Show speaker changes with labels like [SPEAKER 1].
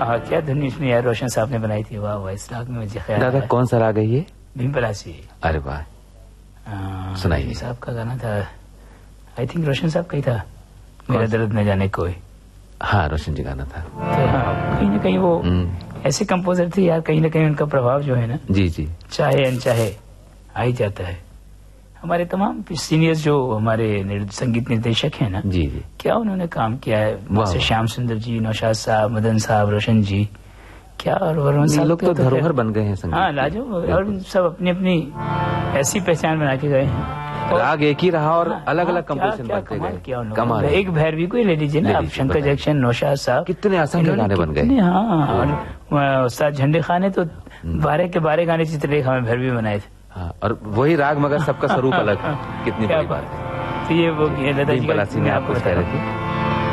[SPEAKER 1] हाँ, क्या धुन इसमें यार रोशन साहब ने बनाई थी। वाह वाह, इस राग में मुझे ख्याल
[SPEAKER 2] दादा कौन सा राग है ये?
[SPEAKER 1] भीम पलासी।
[SPEAKER 2] अरे वाह, सुनाइए।
[SPEAKER 1] साहब का गाना था, आई थिंक रोशन साहब का ही था, मेरा दर्द न जाने कोई।
[SPEAKER 2] हाँ, रोशन जी गाना था।
[SPEAKER 1] तो हाँ, कहीं ना कहीं वो ऐसे कंपोजर थे यार, कहीं ना कहीं उनका प्रभाव जो है ना,
[SPEAKER 2] जी जी, चाहे
[SPEAKER 1] अनचाहे आ ही जाता है। हमारे तमाम सीनियर्स जो हमारे संगीत निर्देशक हैं ना,
[SPEAKER 2] जी जी,
[SPEAKER 1] क्या उन्होंने काम किया है, जैसे श्याम सुंदर जी, नौशाद साहब, मदन साहब, रोशन जी, क्या और वरुण साहब,
[SPEAKER 2] लोग तो धरोहर बन गए हैं संगीत।
[SPEAKER 1] हाँ, लाजो, और सब अपनी अपनी ऐसी पहचान बना के गए हैं।
[SPEAKER 2] राग एक ही रहा और अलग अलग कंपोजिशन बनते गए।
[SPEAKER 1] कमाल। एक भैरवी को ही ले लीजिए ना, शंकर जैक्सन, नौशाद साहब,
[SPEAKER 2] कितने असंख्य गाने बन गए।
[SPEAKER 1] हाँ, और उस्ताद झंडे खान ने तो 12 के 12 गाने चित्रलेखा में भैरवी बनाए थे।
[SPEAKER 2] हाँ, और वही राग मगर सबका स्वरूप अलग। कितनी बड़ी बात है।
[SPEAKER 1] तो ये वो लता जी
[SPEAKER 2] ने आपको कह रही थी।